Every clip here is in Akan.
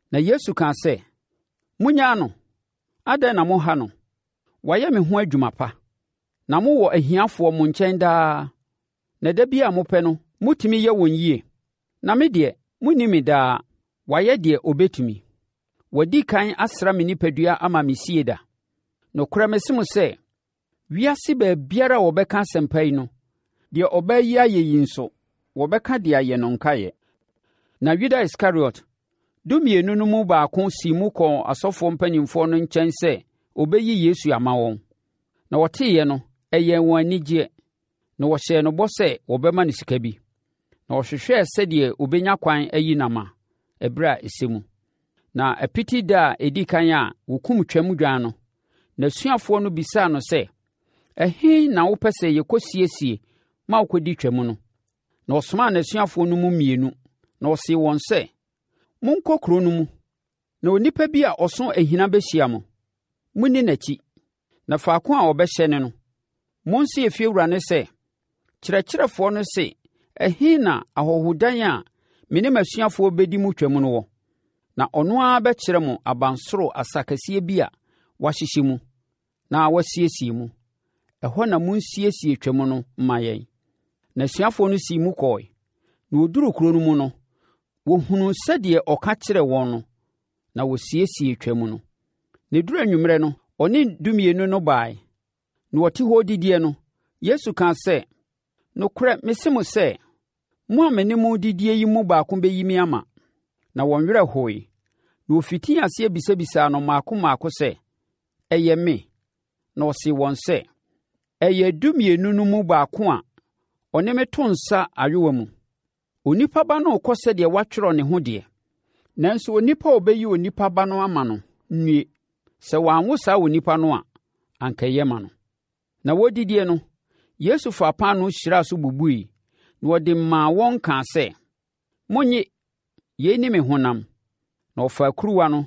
Na Yesu kaa sɛ, “Monyaa no, adɛn na moha no? Wayɛ me ho adwuma pa. Na mowɔ ahiafoɔ mo nkyɛn daa, na da bi a mopɛ no, motumi yɛ wɔn yie. Na me deɛ, monni me daa. Wayɛ deɛ ɔbɛtumi. Wadi kan asra me nipadua ama me sie da. Nokorɛ mese mo sɛ, wiase baabiara a wɔbɛka asɛmpa yi no, deɛ ɔbaa yi ayɛ yi nso, wɔbɛka de ayɛ no nkaeɛ.” Na Yuda Iskariot, 12 no mu baako sii mu kɔɔ asɔfoɔ mpanimfoɔ no nkyɛn sɛ ɔbɛyi Yesu ama wɔn. Na wɔteeɛ no, ɛyɛɛ wɔn anigyeɛ, na wɔhyɛɛ no bɔ sɛ wɔbɛma no sika bi. Na wɔhwehwɛɛ sɛdeɛ ɔbɛnya kwan ayi no ama ɛberɛ a ɛsɛ mu. Na apiti da a ɛdi kan a wɔkum Twam dwan no, n'asuafoɔ no bisaa no sɛ, “Ɛhe na wopɛ sɛ yɛkɔsiesie ma wokɔdi Twam no?” Na ɔsomaa n'asuafoɔ no mu 2, na ɔsee wɔn sɛ, “Monkɔ kuro no mu, na onipa bi a ɔso ahina bɛhyia mo. Monni n'akyi, na faako a ɔbɛhyɛ ne no, monsi efiewura ne sɛ, ‘Kyerɛkyerɛfoɔ no se, ɛhe na ahɔhodan a me ne m'asuafoɔ bɛdi mu Twam no wɔ?’ Na ɔno ara bɛkyerɛ mo abansoro asakɛseɛ bi a wɔahyehyɛ mu, na wɔasiesie mu. Ɛhɔ na monsiesie Twam no mma yɛn.” Na asuafoɔ no sii mu kɔɔe. Na wɔduruu kuro no mu no, wɔhunuu sɛdeɛ ɔka kyerɛɛ wɔn no, na wɔsiesiee Twam no. Na ɛduruu anwummerɛ no, ɔne 12 no baeɛ. Na wɔte hɔ didie no, Yesu kaa sɛ, “Nokorɛ mese mo sɛ, mo a me ne mo didie yi mu baako bɛyi me ama.” Na wɔn werɛ hoeɛ. Na wɔfitii aseɛ bisabisaa no mmaako mmaako sɛ, “Ɛyɛ me?” Na ɔsee wɔn sɛ, “Ɛyɛ 12 no mu baako a ɔne me to nsa ayowa mu. Onipa Ba no rekɔ sɛdeɛ wɔatwerɛ ne ho deɛ. Nanso onipa a ɔbɛyi Onipa Ba no ama no, nnue. Sɛ wɔanwo saa onipa no a, anka ɛyɛ ma no.” Na wɔdidie no, Yesu faa paano hyiraa so bubui, na ɔde maa wɔn kaa sɛ, “Monnye, yei ne me honam.” Na ɔfaa kuruwa no,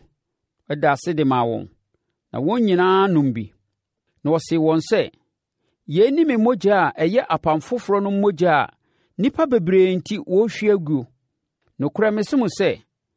da ase de maa wɔn, na wɔn nyinaa nom bi. Na ɔsee wɔn sɛ, “Yei ne me mogya a ɛyɛ apam foforɔ no mogya a nnipa bebree enti wɔrehwie aguo. Nokorɛ mese mo sɛ,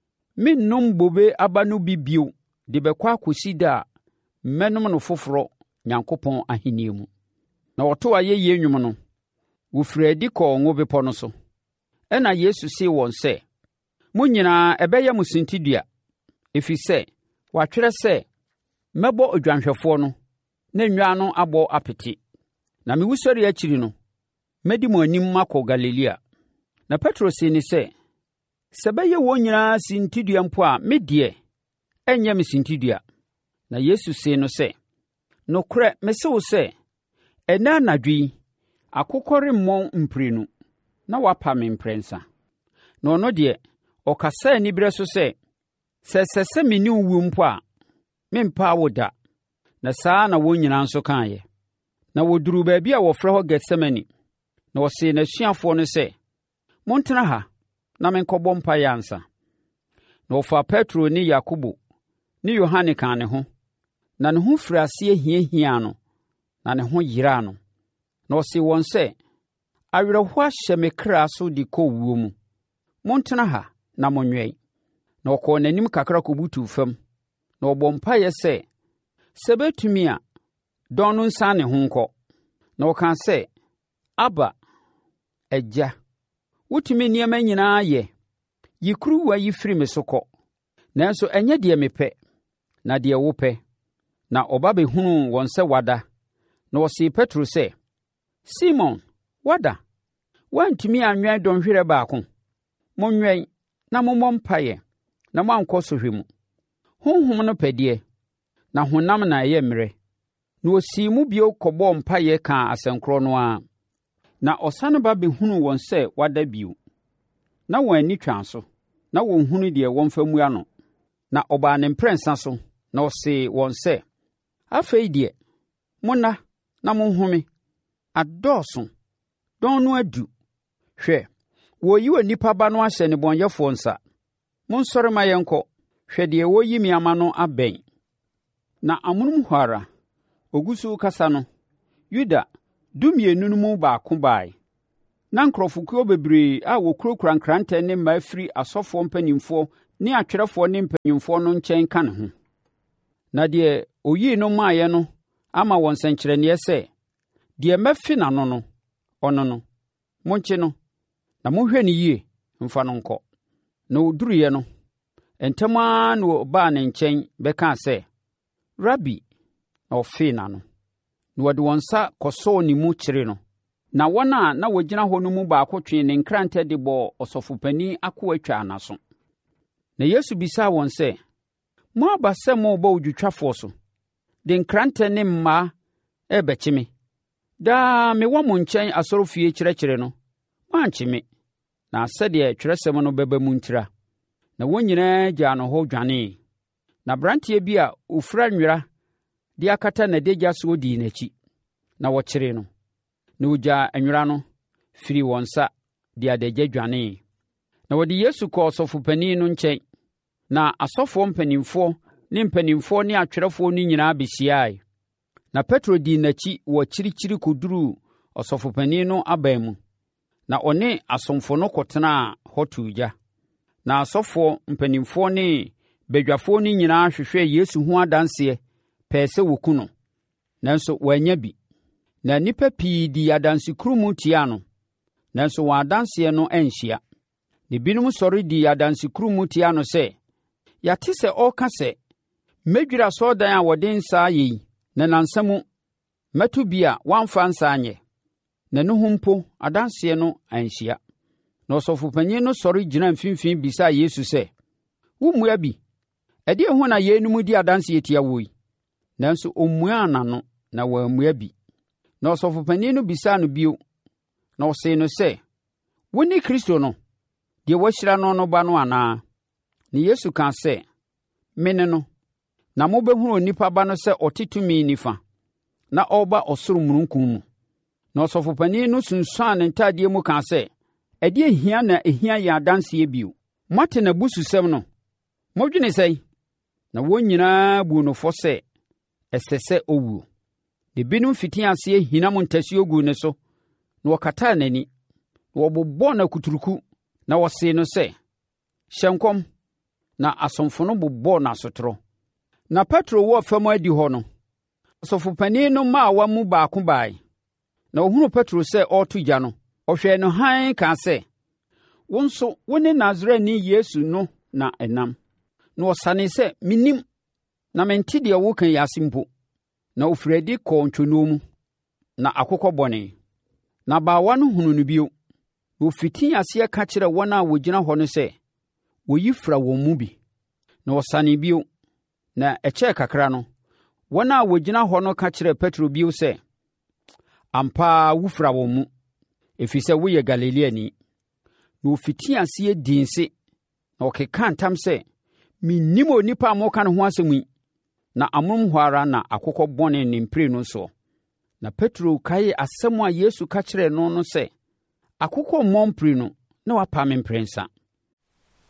mennom bobe aba no bi bio de bɛkɔ akɔsi da a mɛnom no foforɔ Onyankopɔn ahenni mu.” Na wɔtoo ayɛyie nnwom no, wɔfirii adi kɔɔ Ngo Bepɔ no so. Ɛnna Yesu see wɔn sɛ, “Mo nyinaa ɛbɛyɛ mo sintidua, ɛfiri sɛ, wɔatwerɛ sɛ, ‘Mɛbɔ odwanhwɛfoɔ no, na nnwan no abɔ apete.’ Na me wusɔre akyiri no, mɛdi mo anim makɔ Galilea.” Na Petro see ne sɛ, “Sɛ ɛbɛyɛ wɔn nyinaa sintidua mpo a, me deɛ, ɛnyɛ me sintidua.” Na Yesu see no sɛ, “Nokorɛ mese wo sɛ, ɛnnɛ anadwo yi, akokɔ remmɔn mprenu, na woapa me mprɛnsa.” Na ɔno deɛ, ɔkasaa aniberɛ so sɛ, “Sɛ ɛsɛ sɛ me ne wo wu mpo a, memmpaa wo da.” Na saa na wɔn nyinaa nso kaeɛ. Na wɔduruu baabi a wɔfrɛ hɔ Getsemane, na ɔsee n'asuafoɔ no sɛ, “Montena ha na menkɔbɔ mpaeɛ ansa.” Na ɔfaa Petro ne Yakobo ne Yohane kaa ne ho, na ne ho firi aseɛ hiahiaa no, na ne ho yeraa no. Na ɔsee wɔn sɛ, “Awerɛhoɔ ahyɛ me kra so de kɔ owuo mu. Montena ha na monwɛn.” Na ɔkɔɔ n'anim kakra kɔbutuu fam, na ɔbɔɔ mpaeɛ sɛ ɛbɛtumi a, dɔn no nsane ne ho nkɔ. Na ɔkaa sɛ, “Aba, Agya, wotumi nneɛma nyinaa yɛ. Yi kuruwa yi firi me so kɔ. Nanso ɛnyɛ deɛ mepɛ, na deɛ wopɛ.” Na ɔba bɛhunuu wɔn sɛ wada, na ɔsee Petro sɛ, “Simon, wada? Woantumi anwɛn dɔnhwerɛ baako? Monwɛn na mommɔ mpaeɛ na moankɔ sɔhwɛ mu. Honhom no pɛ deɛ, na honam na ɛyɛ mmerɛ.” Na ɔsii mu bio kɔbɔɔ mpaeɛ kaa asɛnkorɔ no ara. Na ɔsane ba bɛhunuu wɔn sɛ wada bio. Na wɔn ani twaa so, na wɔnhunu deɛ wɔmfa mmua no. Na ɔbaa ne mprɛnsa so, na ɔsee wɔn sɛ, “Afei deɛ, monna na monhome. Adɔɔso, dɔn no adu. Hwɛ, wɔreyi Onipa Ba no ahyɛ nnebɔneyɛfoɔ nsa. Monsɔre ma yɛnkɔ. Hwɛ deɛ wɔreyi me ama no abɛn.” Na amonom hɔ ara, ɔgu so kasa no, Yuda 12 no mu baako baeɛ. Na nkurɔfokuo bebree a wɔkurakura nkrantɛ ne mmaa firi asɔfoɔ mpanimfoɔ ne atwerɛfoɔ ne mpanyimfoɔ no nkyɛn ka ne ho. Na deɛ oyii no maaeɛ no ama wɔn nsɛnkyerɛnneɛ sɛ, deɛ mɛfe n'ano no, ɔno no. Monkye no, na monhwɛ no yie mfa no nkɔ. Na ɔduruiɛ no, ntɛm ara na ɔbaa ne nkyɛn bɛkaa sɛ, Rabi, na ɔfee n'ano. Na wɔde wɔn nsa kɔsɔɔ ne mu kyeree no. Na wɔn a na wɔgyina hɔ no mu baako twee ne nkrantɛ de bɔɔ ɔsɔfopanin akoa twaa n'aso. Na Yesu bisaa wɔn sɛ, mo aba sɛ morebɔ odwotwafoɔ so, de nkrantɛ ne mmaa ɛrebɛkye me. Daa mewɔ mo nkyɛn asɔrefie kyerɛkyerɛ no, moankye me. Na sɛdeɛ Twerɛsɛm no bɛba mu ntira. Na wɔn nyinaa gyaa no hɔ dwaneeɛ. Na aberanteɛ bi a ɔfira nwera de akata n'adagya so dii n'akyi. Na wɔkyeree no. Na ɔgyaa nwera no firii wɔn nsa de adagya dwaneeɛ. Na wɔde Yesu kɔɔ ɔsɔfopanin no nkyɛn. Na asɔfoɔ mpanimfoɔ ne mpanimfoɔ ne atwerɛfoɔ no nyinaa bɛhyiaeɛ. Na Petro dii n'akyi wɔ akyirikyiri kɔduruu ɔsɔfopanin no aban mu. Na ɔne asomfo no kɔtenaa hɔ too gya. Na asɔfoɔ mpanimfoɔ ne badwafoɔ no nyinaa hwehwɛɛ Yesu ho adanseɛ pɛɛ sɛ wɔku no, nanso wɔannya bi. Na nnipa pii dii adansekurumu tiaa no, nanso wɔn adanseɛ no anhyia. Na ebinom sɔre dii adansekurumu tiaa no sɛ, yɛate sɛ ɔreka sɛ, mɛdwiri asɔredan a wɔde nsa ayɛ yi, na nnansa mu mɛto bi a wɔamfa nsa anyɛ. Na ɛno ho mpo adanseɛ no anhyia. Na ɔsɔfopanin no sɔre gyina mfimfini bisaa Yesu sɛ, wommua bi, ɛdeɛn ho na yeinom di adanseɛ tia wo yi? Nanso ɔmmuaa n'ano na wammua bi. Na ɔsɔfopanin no bisaa no bio, na ɔsee no sɛ, wone Kristo no, deɛ wɔahyira no ba no anaa? Na Yesu kaa sɛ, mene no. Na mobɛhunu Onipa Ba no sɛ ɔte tumi nifa, na ɔreba ɔsoro mununkum mu. Na ɔsɔfopanin no sunsuaa ne ntadeɛ mu kaa sɛ, ɛdeɛn hia na ɛhia yɛn adanseɛ bio? Moate n'abususɛm no. Modwene sɛn? Na wɔn nyinaa buu no fɔ sɛ, ɛsɛ sɛ ɔwuo. Ebinom fiti aseɛ hinam ntasuo guu ne so, na wɔkataa n'ani, na wɔbobɔɔ no akuturuku, na wɔsee no sɛ, hyɛ nkɔm. Na asomfo no bobɔɔ no asotorɔ. Na Petro wɔ fam adi hɔ no, ɔsɔfopanin no mmaawa mu baako baeɛ. Na ɔhunuu Petro sɛ ɔreto gya no, ɔhwɛɛ no hann kaa sɛ, wo nso wo ne Nasareni Yesu no na ɛnam. Na ɔsanee sɛ, mennim, na mente deɛ woka yi ase mpo. Na ɔfiri adi kɔɔ ntwonoo mu, na akokɔ bɔnee. Na abaawa no hunuu no bio, na ɔfitii aseɛ ka kyerɛɛ wɔn a wɔgyina hɔ no sɛ, wɔyi fira wɔn mu bi. Na ɔsanee bio, na ɛkyɛɛ kakra no, wɔn a wɔgyina hɔ no ka kyerɛɛ Petro bio sɛ, ampa ara wofira wɔn mu, ɛfiri sɛ woyɛ Galileani. Na ɔfitii aseɛ dii nse, na ɔkekaa ntam sɛ, mennim onipa a moka ne ho asɛm yi. Na amonom hɔ ara na akokɔ bɔne ne mprenu soɔ. Na Petro kae asɛm a Yesu ka kyerɛɛ no no sɛ, akokɔ mmɔ mprenu na wapa me mprɛnsa.